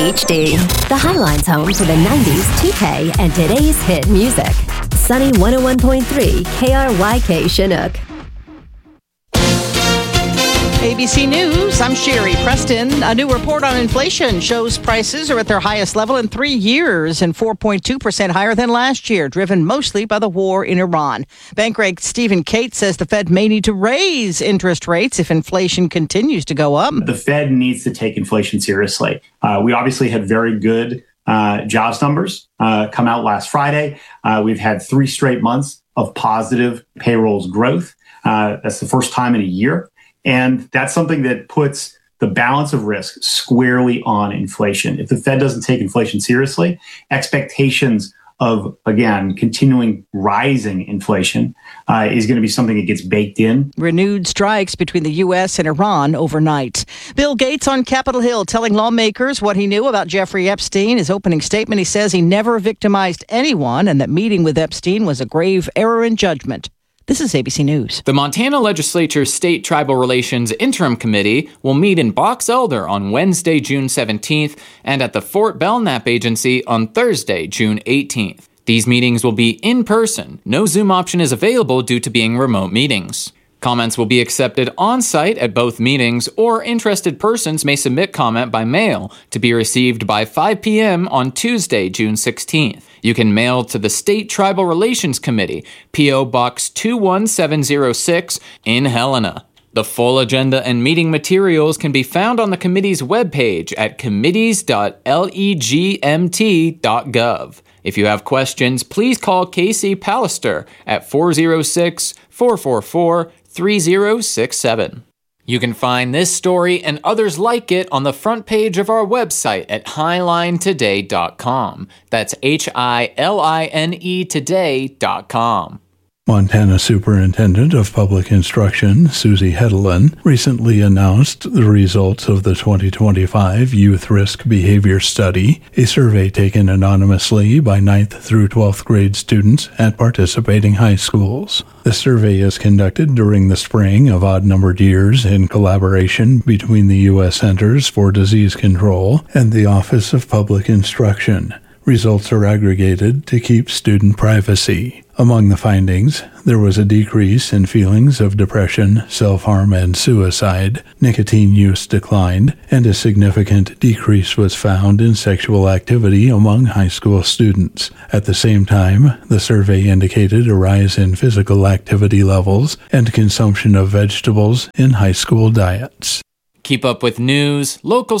HD, the Highline's home for the 90s, 2K, and today's hit music. Sunny 101.3 KRYK Chinook. ABC News, I'm Sherry Preston. A new report on inflation shows prices are at their highest level in 3 years and 4.2% higher than last year, driven mostly by the war in Iran. Bankrate Stephen Cates says the Fed may need to raise interest rates if inflation continues to go up. The Fed needs to take inflation seriously. We obviously had very good jobs numbers come out last Friday. We've had 3 straight months of positive payrolls growth. That's the first time in a year. And that's something that puts the balance of risk squarely on inflation. If the Fed doesn't take inflation seriously, expectations of, again, continuing rising inflation is going to be something that gets baked in. Renewed strikes between the U.S. and Iran overnight. Bill Gates on Capitol Hill telling lawmakers what he knew about Jeffrey Epstein. His opening statement, he says he never victimized anyone and that meeting with Epstein was a grave error in judgment. This is ABC News. The Montana Legislature's State Tribal Relations Interim Committee will meet in Box Elder on Wednesday, June 17th, and at the Fort Belknap Agency on Thursday, June 18th. These meetings will be in person. No Zoom option is available due to being remote meetings. Comments will be accepted on-site at both meetings, or interested persons may submit comment by mail to be received by 5 p.m. on Tuesday, June 16th. You can mail to the State Tribal Relations Committee, P.O. Box 21706 in Helena. The full agenda and meeting materials can be found on the committee's webpage at committees.legmt.gov. If you have questions, please call Casey Pallister at 406-444-3067. You can find this story and others like it on the front page of our website at highlinetoday.com. That's HILINE today.com. Montana Superintendent of Public Instruction, Susie Hedelin, recently announced the results of the 2025 Youth Risk Behavior Study, a survey taken anonymously by 9th through 12th grade students at participating high schools. The survey is conducted during the spring of odd-numbered years in collaboration between the U.S. Centers for Disease Control and the Office of Public Instruction. Results are aggregated to keep student privacy. Among the findings, there was a decrease in feelings of depression, self-harm, and suicide. Nicotine use declined, and a significant decrease was found in sexual activity among high school students. At the same time, the survey indicated a rise in physical activity levels and consumption of vegetables in high school diets. Keep up with news, local